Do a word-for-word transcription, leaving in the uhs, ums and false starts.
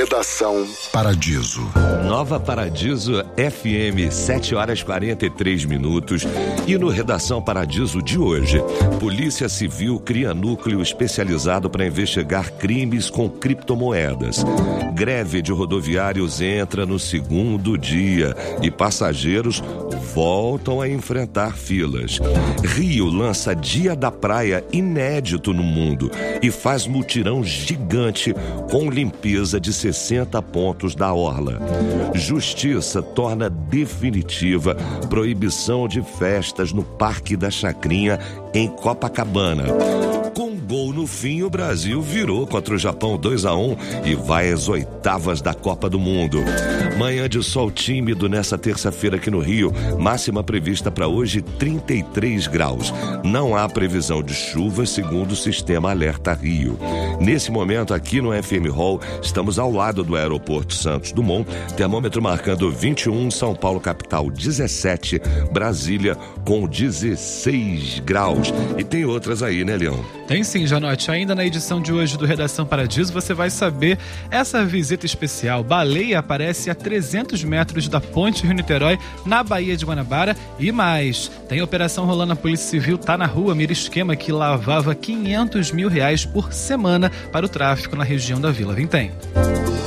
Redação Paradiso. Nova Paradiso F M, sete horas e quarenta e três minutos. E no Redação Paradiso de hoje, Polícia Civil cria núcleo especializado para investigar crimes com criptomoedas. Greve de rodoviários entra no segundo dia e passageiros voltam a enfrentar filas. Rio lança Dia da Praia inédito no mundo e faz mutirão gigante com limpeza de sessenta pontos da orla. Justiça torna definitiva proibição de festas no Parque da Chacrinha, em Copacabana. Com gol no fim, o Brasil virou contra o Japão dois a um e vai às oitavas da Copa do Mundo. Manhã de sol tímido nessa terça-feira aqui no Rio, máxima prevista para hoje trinta e três graus. Não há previsão de chuva, segundo o Sistema Alerta Rio. Nesse momento, aqui no F M Hall, estamos ao lado do Aeroporto Santos Dumont, termômetro marcando vinte e um, São Paulo capital dezessete, Brasília com dezesseis graus. E tem outras aí, né, Leão? Tem sim, Janote. Ainda na edição de hoje do Redação Paradiso, você vai saber essa visita especial. Baleia aparece a trezentos metros da Ponte Rio-Niterói, na Baía de Guanabara. E mais, tem operação rolando, a Polícia Civil tá na rua, mira esquema que lavava quinhentos mil reais por semana para o tráfico na região da Vila Vintém.